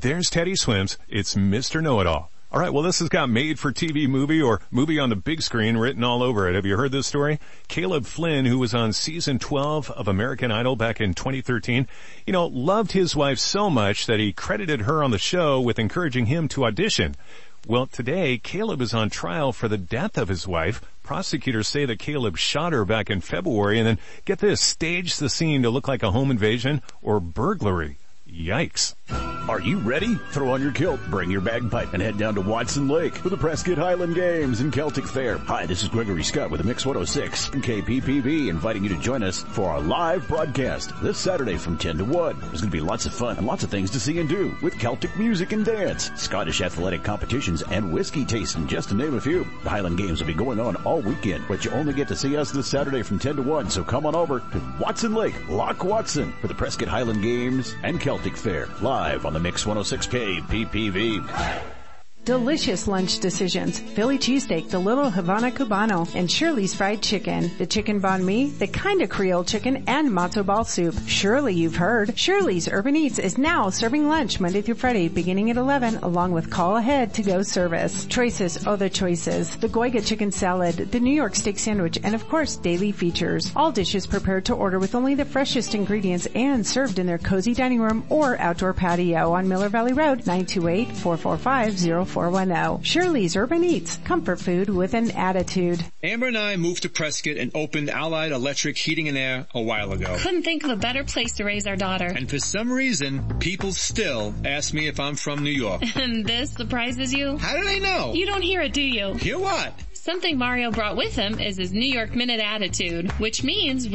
there's Teddy Swims. It's Mr. Know-It-All. All right, well, this has got made-for-TV movie or movie on the big screen written all over it. Have you heard this story? Caleb Flynn, who was on season 12 of American Idol back in 2013, loved his wife so much that he credited her on the show with encouraging him to audition. Well, today, Caleb is on trial for the death of his wife. Prosecutors say that Caleb shot her back in February and then, get this, staged the scene to look like a home invasion or burglary. Yikes. Are you ready? Throw on your kilt, bring your bagpipe, and head down to Watson Lake for the Prescott Highland Games and Celtic Fair. Hi, this is Gregory Scott with the Mix 106 and KPPV, inviting you to join us for our live broadcast this Saturday from 10 to 1. There's going to be lots of fun and lots of things to see and do with Celtic music and dance, Scottish athletic competitions, and whiskey tasting, just to name a few. The Highland Games will be going on all weekend, but you only get to see us this Saturday from 10 to 1, so come on over to Watson Lake, Loch Watson, for the Prescott Highland Games and Celtic Fair, live on the Mix 106K PPV. Delicious lunch decisions. Philly cheesesteak, the Little Havana Cubano, and Shirley's Fried Chicken. The chicken banh mi, the kind of Creole chicken, and matzo ball soup. Surely you've heard. Shirley's Urban Eats is now serving lunch Monday through Friday beginning at 11 along with call ahead to go service. Choices, oh the choices. The Goiga chicken salad, the New York steak sandwich, and of course daily features. All dishes prepared to order with only the freshest ingredients and served in their cozy dining room or outdoor patio on Miller Valley Road, 928-445-0410. Shirley's Urban Eats, comfort food with an attitude. Amber and I moved to Prescott and opened Allied Electric Heating and Air a while ago. Couldn't think of a better place to raise our daughter. And for some reason, people still ask me if I'm from New York. And this surprises you? How do they know? You don't hear it, do you? Hear what? Something Mario brought with him is his New York Minute attitude, which means